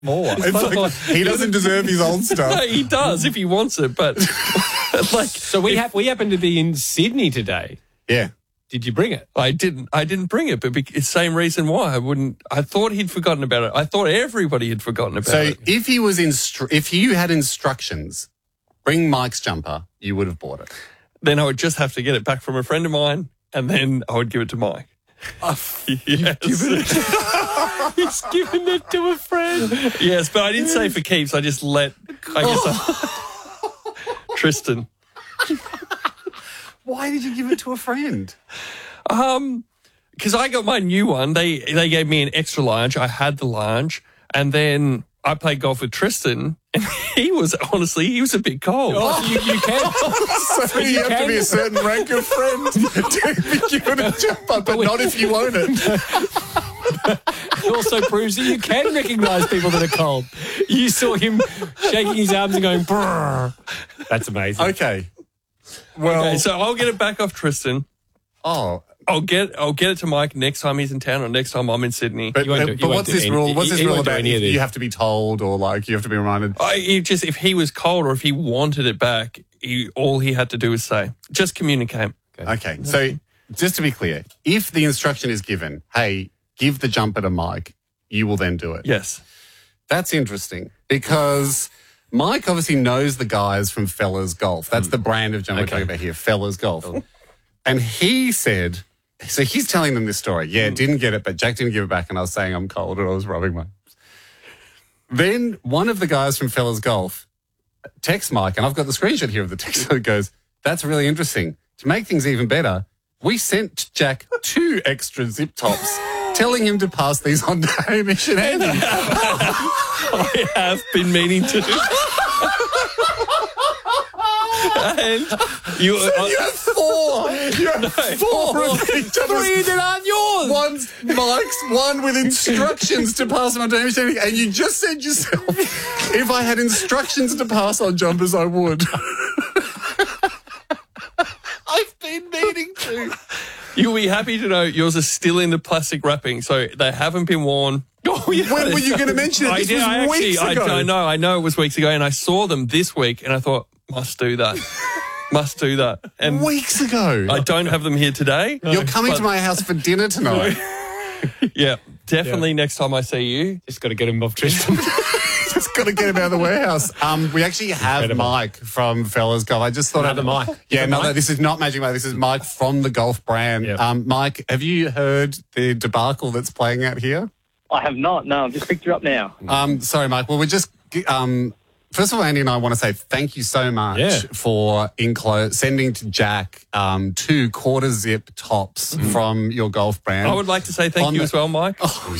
more. It's like, he doesn't deserve his old stuff. No, he does if he wants it, but like, So we happen to be in Sydney today. Yeah. Did you bring it? I didn't bring it, but it's the same reason why I wouldn't. I thought he'd forgotten about it. I thought everybody had forgotten about So it. if he was if you had instructions, bring Mike's jumper, you would have bought it. Then I would just have to get it back from a friend of mine, and then I would give it to Mike. Yes. He's giving it to a friend. Yes, but I didn't say for keeps. I just Tristan. Why did you give it to a friend? Because I got my new one. They gave me an extra large. I had the large, and then I played golf with Tristan, and he was a bit cold. Oh, you can. So you have to be a certain rank of friend to be given a jumper, but not if you own it. It also proves that you can recognise people that are cold. You saw him shaking his arms and going, brrr. That's amazing. Okay. Well, Okay, so I'll get it back off Tristan. oh, I'll get it to Mike next time he's in town or next time I'm in Sydney. but, You won't do what's this any- rule? What's this he rule won't do about? any of this. You have to be told, or like you have to be reminded. If he was cold or if he wanted it back, all he had to do was say, just communicate. Okay, so just to be clear, if the instruction is given, hey, give the jumper to Mike, you will then do it. Yes. That's interesting because Mike obviously knows the guys from Fellas Golf. That's the brand of jumper we're talking about here, Fellas Golf. And he said, so he's telling them this story. Yeah, didn't get it, but Jack didn't give it back, and I was saying I'm cold and I was rubbing my... Then one of the guys from Fellas Golf texts Mike, and I've got the screenshot here of the text, so it goes, that's really interesting. To make things even better, we sent Jack 2 extra zip tops, telling him to pass these on to Hamish and Andy. I have been meaning to. And you have 4. You have 4 of each other's. 3 that aren't yours. One's Mike's, one with instructions to pass them on to Hamish and Andy. And you just said yourself, if I had instructions to pass on jumpers, I would. I've been meaning to. You'll be happy to know yours are still in the plastic wrapping, so they haven't been worn. Oh, yeah. When were you going to mention it? This was weeks ago. I know it was weeks ago, and I saw them this week, and I thought, must do that. Must do that. And weeks ago. I don't have them here today. You're coming to my house for dinner tonight. Yeah, definitely next time I see you. Just got to get him off Tristan. Just got to get him out of the warehouse. We actually have Incredible. Mike from Fellas Golf. I just thought Another Mike. Yeah, no, Mike? this is not Magic Mike. This is Mike from the golf brand. Yep. Mike, have you heard the debacle that's playing out here? I have not. No, I've just picked you up now. Sorry, Mike. Well, we're just... first of all, Andy and I want to say thank you so much for sending to Jack 2 quarter zip tops from your golf brand. I would like to say thank you as well, Mike. Oh,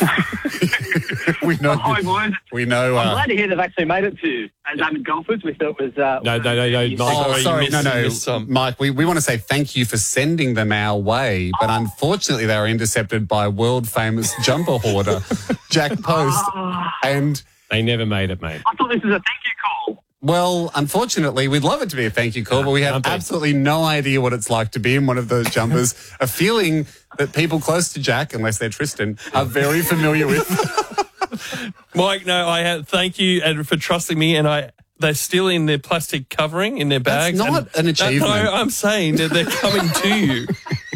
we know. Hi, boys. We know. I'm glad to hear they've actually made it to as avid golfers. We thought it was... No. Oh, sorry. you missed some. Mike, we want to say thank you for sending them our way, but unfortunately they were intercepted by world-famous jumper hoarder, Jack Post. And, They never made it, mate. I thought this was a thank you call. well, unfortunately, we'd love it to be a thank you call, but we have absolutely no idea what it's like to be in one of those jumpers, a feeling that people close to Jack, unless they're Tristan, are very familiar with. Mike, no, thank you and for trusting me, and they're still in their plastic covering in their bags. That's not an achievement. No, I'm saying that they're coming to you.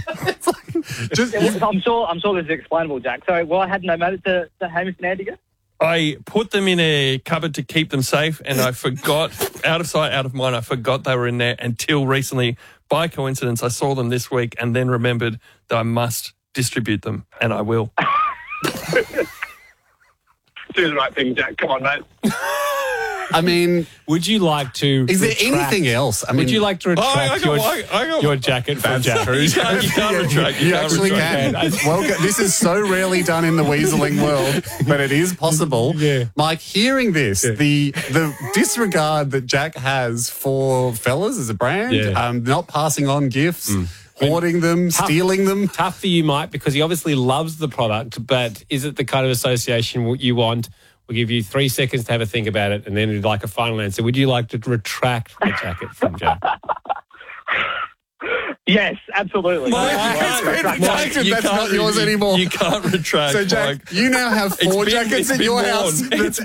I'm sure this is explainable, Jack. So, I had no made it to Hamish and Andy again? I put them in a cupboard to keep them safe, and I forgot, out of sight, out of mind, I forgot they were in there until recently. By coincidence, I saw them this week and then remembered that I must distribute them, and I will. Do the right thing, Jack. Come on, mate. I mean, Would you like to... is there retract- anything else? I mean, Would you like to retract I got- your jacket from Jack? You can't retract. You can't actually retract. can. Well, this is so rarely done in the weaseling world, but it is possible. Yeah. Mike, hearing this, the disregard that Jack has for Fellas as a brand, not passing on gifts, hoarding them, stealing them. Tough for you, Mike, because he obviously loves the product, but is it the kind of association you want? We'll give you 3 seconds to have a think about it, and then we'd like a final answer. Would you like to retract the jacket from Jack? Yes, absolutely. Mike, Jackson, that's not yours anymore. You can't retract. So, Jack, Mike. you now have 4 It's been jackets in your worn. house. That's